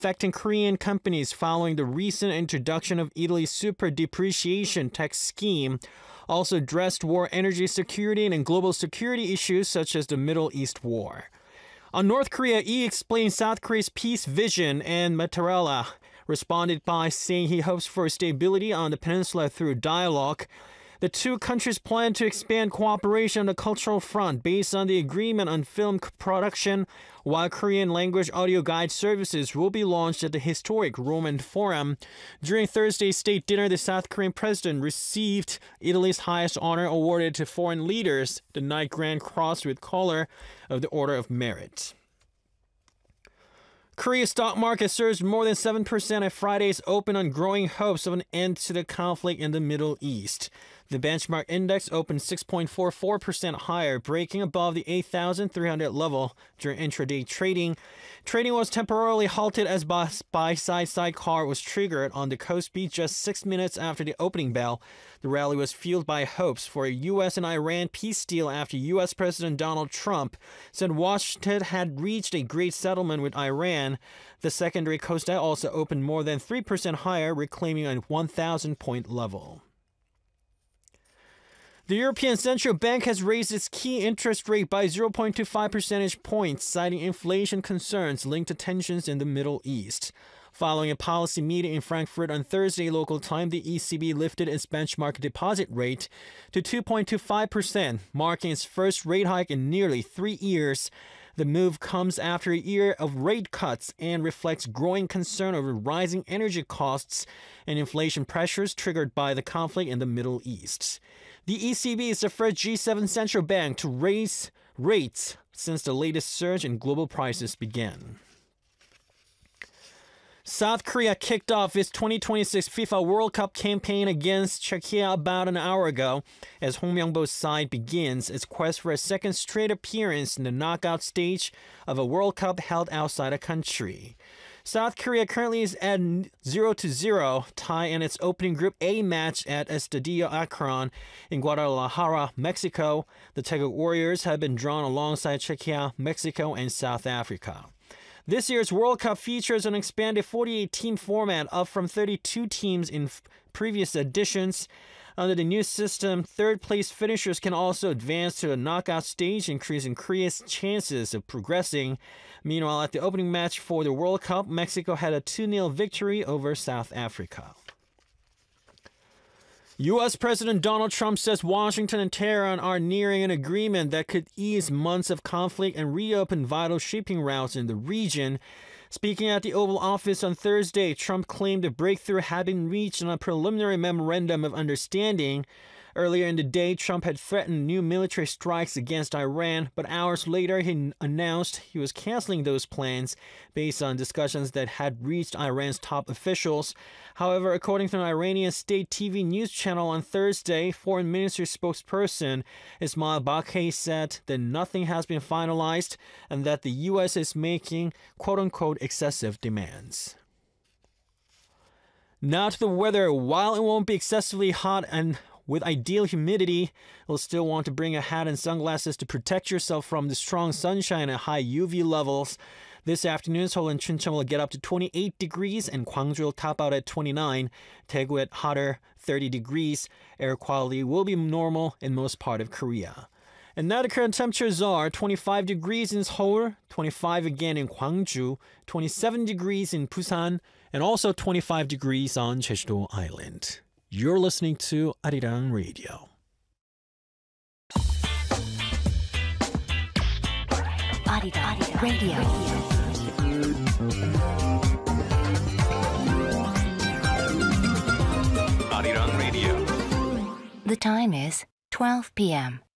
affecting Korean companies following the recent introduction of Italy's super depreciation tax scheme, also addressed war, energy security, and global security issues such as the Middle East war. On North Korea, Lee explained South Korea's peace vision, and Mattarella responded by saying he hopes for stability on the peninsula through dialogue. The two countries plan to expand cooperation on the cultural front based on the agreement on film production, while Korean language audio guide services will be launched at the historic Roman Forum. During Thursday's state dinner, the South Korean president received Italy's highest honor awarded to foreign leaders, the Knight Grand Cross with Collar of the Order of Merit. Korea's stock market surged more than 7% at Friday's open on growing hopes of an end to the conflict in the Middle East. The benchmark index opened 6.44% higher, breaking above the 8,300 level during intraday trading. Trading was temporarily halted as buy-side sidecar was triggered on the Kospi just 6 minutes after the opening bell. The rally was fueled by hopes for a U.S. and Iran peace deal after U.S. President Donald Trump said Washington had reached a great settlement with Iran. The secondary Kosdaq also opened more than 3% higher, reclaiming a 1,000-point level. The European Central Bank has raised its key interest rate by 0.25 percentage points, citing inflation concerns linked to tensions in the Middle East. Following a policy meeting in Frankfurt on Thursday local time, the ECB lifted its benchmark deposit rate to 2.25%, marking its first rate hike in nearly 3 years. The move comes after a year of rate cuts and reflects growing concern over rising energy costs and inflation pressures triggered by the conflict in the Middle East. The ECB is the first G7 central bank to raise rates since the latest surge in global prices began. South Korea kicked off its 2026 FIFA World Cup campaign against Czechia about an hour ago as Hong Myung-bo's side begins its quest for a second straight appearance in the knockout stage of a World Cup held outside the country. South Korea currently is at 0-0 tie in its opening Group A match at Estadio Akron in Guadalajara, Mexico. The Taeguk Warriors have been drawn alongside Czechia, Mexico, and South Africa. This year's World Cup features an expanded 48-team format, up from 32 teams in previous editions. Under the new system, third-place finishers can also advance to the knockout stage, increasing Korea's chances of progressing. Meanwhile, at the opening match for the World Cup, Mexico had a 2-0 victory over South Africa. U.S. President Donald Trump says Washington and Tehran are nearing an agreement that could ease months of conflict and reopen vital shipping routes in the region. Speaking at the Oval Office on Thursday, Trump claimed a breakthrough had been reached on a preliminary memorandum of understanding. Earlier in the day, Trump had threatened new military strikes against Iran, but hours later he announced he was canceling those plans based on discussions that had reached Iran's top officials. However, according to an Iranian state TV news channel on Thursday, Foreign Ministry spokesperson Ismail Baqi said that nothing has been finalized and that the U.S. is making quote-unquote excessive demands. Now to the weather. While it won't be excessively hot and with ideal humidity, you'll still want to bring a hat and sunglasses to protect yourself from the strong sunshine and high UV levels. This afternoon, Seoul and Chuncheon will get up to 28 degrees and Gwangju will top out at 29. Daegu at hotter 30 degrees. Air quality will be normal in most part of Korea. And now the current temperatures are 25 degrees in Seoul, 25 again in Gwangju, 27 degrees in Busan, and also 25 degrees on Jeju-do Island. You're listening to Arirang Radio. Arirang Radio. Arirang Radio. The time is 12 p.m.